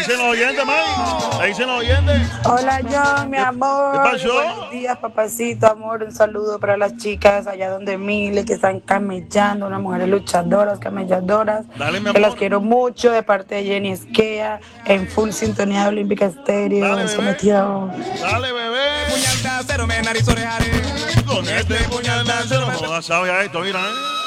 dicen los oyentes, May? ¿Qué dicen los oyentes? Hola, John, mi amor. ¿Qué pasó? Buenos días, papacito, amor. Un saludo para las chicas allá donde Mile, que están camellando, unas mujeres luchadoras, camelladoras. Dale, mi Que las amor. quiero mucho de parte de Jenny Esquea, en full sintonía de Olímpica Estéreo. Dale, Eso bebé. metió. Dale, bebé. Puñal de acero me nariz orejaré. Con este puñal de acero. No jodas, sabe a esto, mira,